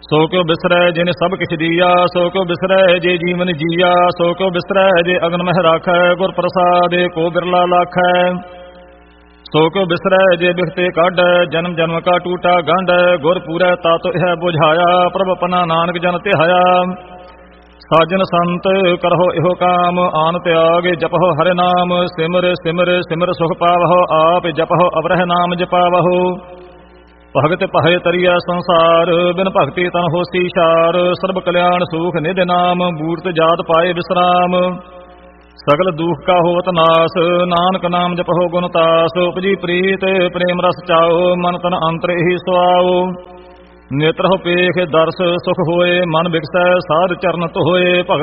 ਸੋ ਕਿਉ ਬਿਸਰੈ ਜਿਨ ਸਭ ਕਿਛ ਦੀਆ, ਸੋ ਕਿਉ ਬਿਸਰੈ ਜੇ ਜੀਵਨ ਜੀਆ, ਸੋ ਕਿਉ ਬਿਸਰੈ ਜੇ ਅਗਨ ਮਹਿ ਰਾਖੈ, ਗੁਰ ਪ੍ਰਸਾਦਿ ਕੋ ਬਿਰਲਾ ਲਾਖੈ। ਸੋ ਕਿਉ ਬਿਸਰੈ ਜੇ ਬਿਖਤੇ ਕਾਢੈ, ਜਨਮ ਜਨਮ ਕਾ ਟੂਟਾ ਗੰਢ, ਗੁਰ ਪੂਰੈ ਤਾਤੁ ਇਹ ਬੁਝਾਇਆ, ਪ੍ਰਭ ਆਪਣਾ ਨਾਨਕ ਜਨ ਧਿਆਇਆ। ਸਾਜਨ ਸੰਤ ਕਰਹੁ ਇਹੋ ਕਾਮ, ਆਨ ਤਿਆਗ ਜਪਹੁ ਹਰਿ ਨਾਮ, ਸਿਮਰ ਸਿਮਰ ਸਿਮਰ ਸੁਖ ਪਾਵਹੁ, ਆਪ ਜਪਹੁ ਅਵਰਹਿ ਨਾਮ ਜਪਾਵਹੁ। ਭਗਤ ਪਾਏ ਤਰੀਐ ਸੰਸਾਰ, ਬਿਨ ਭਗਤੀ ਤਨ ਹੋਸੀ ਛਾਰ, ਸਰਬ ਕਲਿਆਣ ਸੂਖ ਨਿਧ ਨਾਮ, ਬੂਰਤ ਜਾਤ ਪਾਏ ਵਿਸਰਾਮ। ਸਗਲ ਦੁਖ ਕਾ ਹੋਵਤ ਨਾਸ, ਨਾਨਕ ਨਾਮ ਜਪਹੁ ਗੁਣ ਤਾਸ, ਉਪਜੀ ਪ੍ਰੀਤ ਪ੍ਰੇਮ ਰਸ ਚਾਓ, ਮਨ ਤਨ ਅੰਤਰ ਇਹੀ ਸੁਆਓ। ਨੇਤਰ ਹੋ ਪੇਖ ਦਰਸ ਸੁਖ ਹੋਏ, ਮਨ ਬਿਕਸੈ ਸਾਧ ਚਰਨ ਧੋਏ, ਭਗਤ